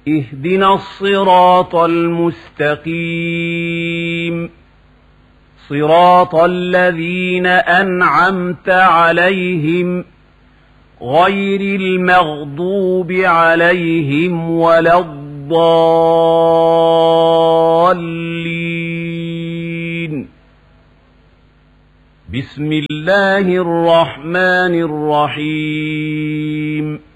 اهدنا الصراط المستقيم صراط الذين أنعمت عليهم غير المغضوب عليهم ولا الضالين. بسم الله الرحمن الرحيم.